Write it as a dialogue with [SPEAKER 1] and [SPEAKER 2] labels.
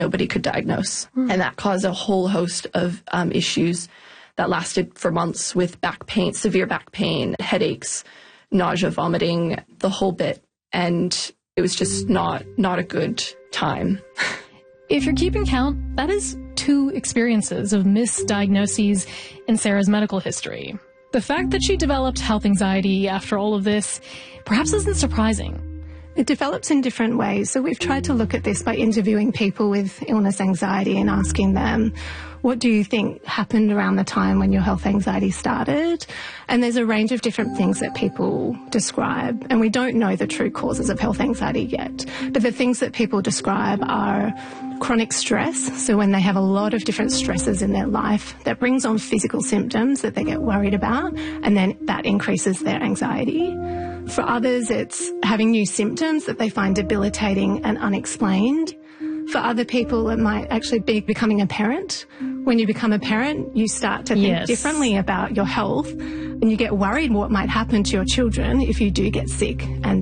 [SPEAKER 1] nobody could diagnose. And that caused a whole host of issues that lasted for months with back pain, severe back pain, headaches, nausea, vomiting, the whole bit. And it was just not a good time.
[SPEAKER 2] If you're keeping count, that is 2 experiences of misdiagnoses in Sarah's medical history. The fact that she developed health anxiety after all of this perhaps isn't surprising.
[SPEAKER 3] It develops in different ways. So we've tried to look at this by interviewing people with illness anxiety and asking them, what do you think happened around the time when your health anxiety started? And there's a range of different things that people describe. And we don't know the true causes of health anxiety yet. But the things that people describe are chronic stress. So when they have a lot of different stresses in their life, that brings on physical symptoms that they get worried about, and then that increases their anxiety. For others, it's having new symptoms that they find debilitating and unexplained. For other people, it might actually be becoming a parent. When you become a parent, you start to think differently about your health, and you get worried what might happen to your children if you do get sick and